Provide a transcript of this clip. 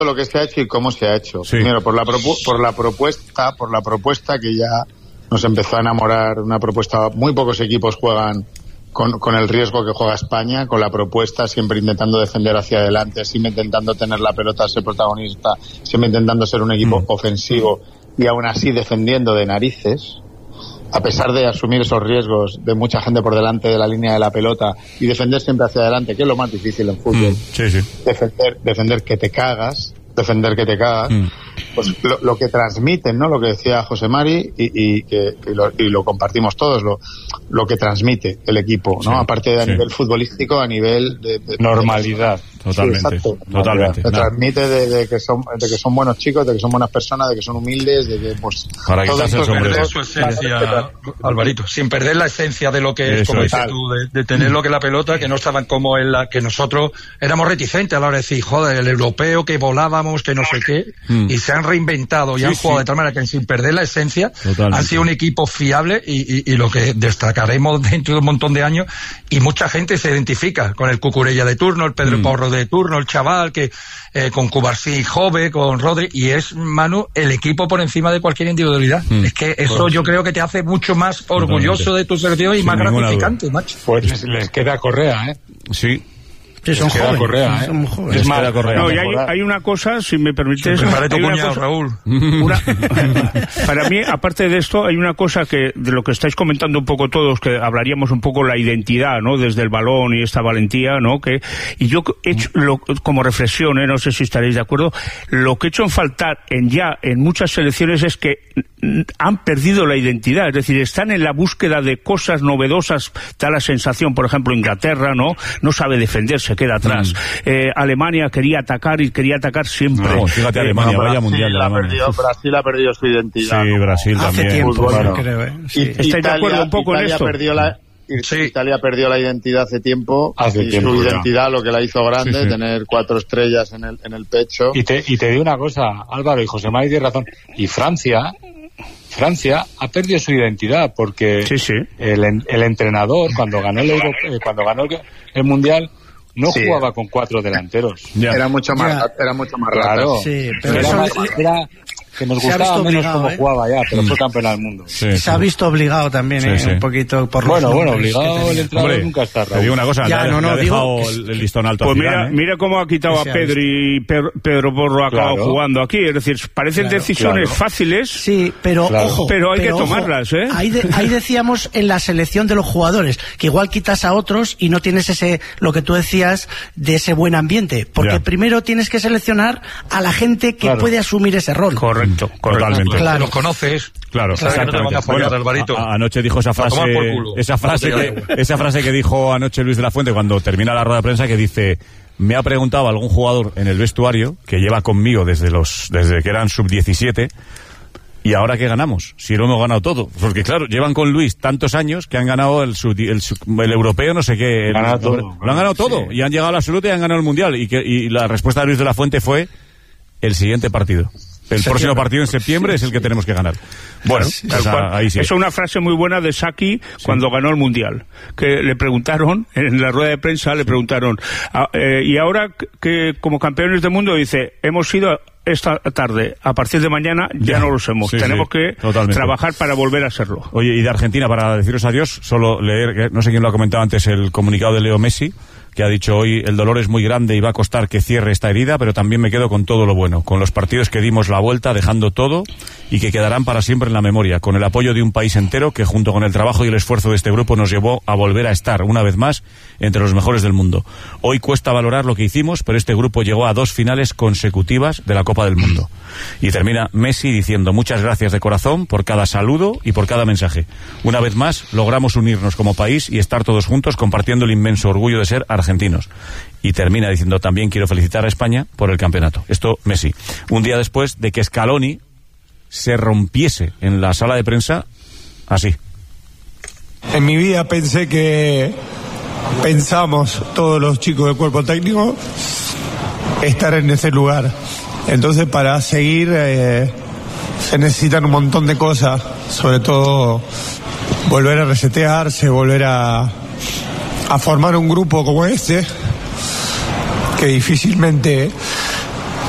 lo que se ha hecho y cómo se ha hecho. Sí. Primero, por la propuesta que ya nos empezó a enamorar, una propuesta, muy pocos equipos juegan con el riesgo que juega España, con la propuesta, siempre intentando defender hacia adelante, siempre intentando tener la pelota, ser protagonista, siempre intentando ser un equipo ofensivo y aún así defendiendo de narices, a pesar de asumir esos riesgos de mucha gente por delante de la línea de la pelota y defender siempre hacia adelante, que es lo más difícil en fútbol. Defender que te cagas, pues lo que transmiten, ¿no? Lo que decía José Mari y lo compartimos todos, lo que transmite el equipo, ¿no? Aparte de a nivel futbolístico, a nivel de normalidad. Totalmente. Te transmite de que son buenos chicos, de que son buenas personas, de que son humildes, de que pues para quitarse el sombrero. Perder su esencia, Alvarito, sin perder la esencia de lo que es, como dices tú, de tener lo que es la pelota, que no estaban como en la que nosotros éramos reticentes a la hora de decir, joder, el europeo que volábamos, que no sé qué, y se han reinventado y han jugado de tal manera que sin perder la esencia han sido un equipo fiable y lo que destacaremos dentro de un montón de años, y mucha gente se identifica con el Cucurella de turno, el Pedro Porro de turno, el chaval que con Cubarsí Jove, con Rodri, y es, Manu, el equipo por encima de cualquier individualidad. Es que eso yo creo que te hace mucho más orgulloso de tu selección y más gratificante, macho. Pues les queda Correa, Sí. Sí, son jóvenes. Correa, son jóvenes. Es más, no, y hay una cosa, si me permites. Raúl. Para mí, aparte de esto, hay una cosa que, de lo que estáis comentando un poco todos, que hablaríamos un poco la identidad, ¿no? Desde el balón y esta valentía, ¿no? Y yo he hecho, como reflexión, no sé si estaréis de acuerdo, lo que he hecho en faltar en muchas selecciones es que han perdido la identidad, es decir, están en la búsqueda de cosas novedosas, da la sensación, por ejemplo, Inglaterra, no sabe defenderse, queda atrás. Alemania quería atacar siempre. No, fíjate, Alemania, vaya mundial de Alemania. Brasil ha perdido su identidad. Sí, Brasil también. Hace tiempo, bueno. creo, ¿Estáis de acuerdo un poco en esto? Italia perdió la identidad hace tiempo. Su identidad, lo que la hizo grande, tener 4 estrellas en el pecho. Y te digo una cosa, Álvaro, y José Mari tiene razón, y Francia ha perdido su identidad porque el entrenador cuando ganó el mundial no jugaba con 4 delanteros. Era mucho más claro. Sí, pero era que nos gustaba menos cómo jugaba ya, pero fue campeón del mundo. Se ha visto obligado también, un poquito por los obligado el entrenador nunca está. Te digo una cosa, le ha dejado el listón alto. Pues mira cómo ha quitado a Pedri, y Pedro Porro ha acabado jugando aquí, es decir, parecen decisiones fáciles. Sí, pero ojo, pero hay que tomarlas, Ahí decíamos en la selección de los jugadores, que igual quitas a otros y no tienes lo que tú decías, de ese buen ambiente, porque primero tienes que seleccionar a la gente que puede asumir ese rol. Correcto. Totalmente. Claro. Los conoces. Claro, exactamente. Anoche dijo esa frase que dijo anoche Luis de la Fuente cuando termina la rueda de prensa, que dice: me ha preguntado algún jugador en el vestuario que lleva conmigo desde que eran sub-17, ¿y ahora qué ganamos? Si no hemos ganado todo. Porque claro, llevan con Luis tantos años que han ganado el europeo, no sé qué. Lo han ganado todo. Y han llegado a la absoluta y han ganado el mundial. Y la respuesta de Luis de la Fuente fue: el siguiente partido. El próximo partido en septiembre es el que tenemos que ganar. Bueno, ahí sí. Es una frase muy buena de Saki cuando ganó el Mundial. Que le preguntaron, en la rueda de prensa, y ahora que como campeones del mundo, dice, hemos ido esta tarde, a partir de mañana ya no lo somos. Tenemos que trabajar para volver a serlo. Oye, y de Argentina, para deciros adiós, solo leer, no sé quién lo ha comentado antes, el comunicado de Leo Messi, que ha dicho hoy: el dolor es muy grande y va a costar que cierre esta herida, pero también me quedo con todo lo bueno, con los partidos que dimos la vuelta dejando todo y que quedarán para siempre en la memoria, con el apoyo de un país entero que junto con el trabajo y el esfuerzo de este grupo nos llevó a volver a estar una vez más entre los mejores del mundo. Hoy cuesta valorar lo que hicimos, pero este grupo llegó a 2 finales consecutivas de la Copa del Mundo. Y termina Messi diciendo: muchas gracias de corazón por cada saludo y por cada mensaje. Una vez más logramos unirnos como país y estar todos juntos compartiendo el inmenso orgullo de ser argentinos. Y termina diciendo: también quiero felicitar a España por el campeonato. Esto Messi, un día después de que Scaloni se rompiese en la sala de prensa así. En mi vida pensamos todos los chicos del cuerpo técnico estar en ese lugar. Entonces, para seguir se necesitan un montón de cosas, sobre todo volver a resetearse, volver a formar un grupo como este, que difícilmente